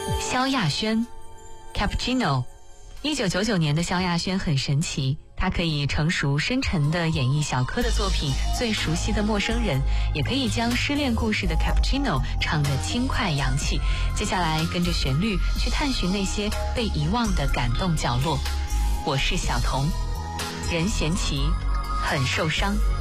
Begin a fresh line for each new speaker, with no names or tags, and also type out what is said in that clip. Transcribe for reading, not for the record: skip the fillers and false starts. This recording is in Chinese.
萧亚轩 Cappuccino。 1999年的萧亚轩很神奇，她可以成熟深沉地演绎小柯的作品《最熟悉的陌生人》，也可以将失恋故事的 Cappuccino 唱得轻快洋气。接下来跟着旋律去探寻那些被遗忘的感动角落。我是小童，任贤齐很受伤。